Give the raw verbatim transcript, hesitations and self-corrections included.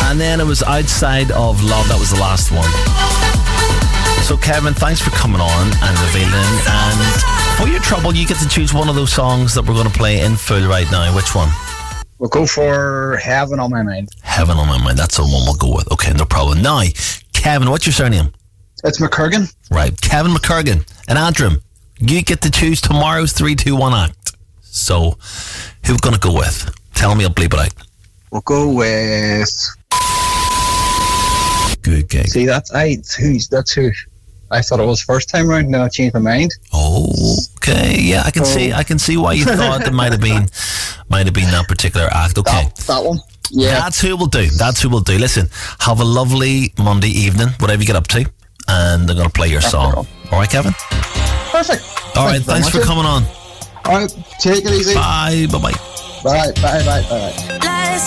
And then it was Outside of Love. That was the last one. So Kevin, thanks for coming on and revealing. And for your trouble, you get to choose one of those songs that we're going to play in full right now. Which one? We'll go for Heaven on My Mind. Heaven on My Mind. That's the one we'll go with. Okay, no problem. Now, Kevin, what's your surname? It's McCurgan. Right, Kevin McCurgan. And Antrim, you get to choose tomorrow's three two one act. So, who are we going to go with? Tell me, I'll bleep it out. We'll go with... Good gig. See, that's I. Who's that's who? I thought it was first time round. Now I changed my mind. Oh, okay. Yeah, I can oh. see. I can see why you thought it might have been, might have been that particular act. Okay, that, that one. Yeah, that's who we'll do. That's who we'll do. Listen, have a lovely Monday evening, whatever you get up to, and they're going to play your that's song. All right, Kevin. Perfect. All right. Thanks, thanks for coming on. All right. Take it easy. Bye. Bye. Bye. Bye. Bye. Bye. Bye.